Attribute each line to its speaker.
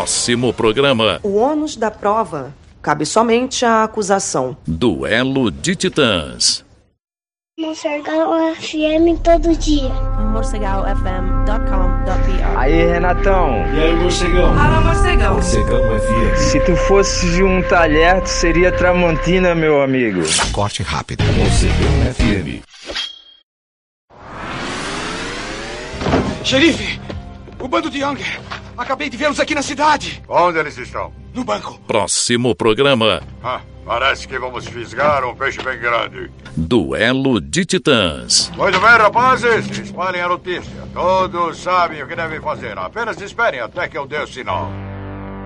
Speaker 1: Próximo programa.
Speaker 2: O ônus da prova cabe somente à acusação.
Speaker 1: Duelo de Titãs.
Speaker 3: Morcegal FM todo dia.
Speaker 4: morcegalfm.com.br.
Speaker 5: Aí, Renatão.
Speaker 6: E aí, Morcegão?
Speaker 2: Fala, Morcegão.
Speaker 6: Morcegão FM.
Speaker 5: Se tu fosse de um talher, tu seria Tramontina, meu amigo.
Speaker 7: Corte rápido.
Speaker 6: Morcegão FM.
Speaker 8: Xerife, o bando de Younger. Acabei de vê-los aqui na cidade.
Speaker 9: Onde eles estão?
Speaker 8: No banco.
Speaker 1: Próximo programa.
Speaker 9: Parece que vamos fisgar um peixe bem grande.
Speaker 1: Duelo de Titãs.
Speaker 9: Muito bem, rapazes. Espalhem a notícia. Todos sabem o que devem fazer. Apenas esperem até que eu dê o sinal.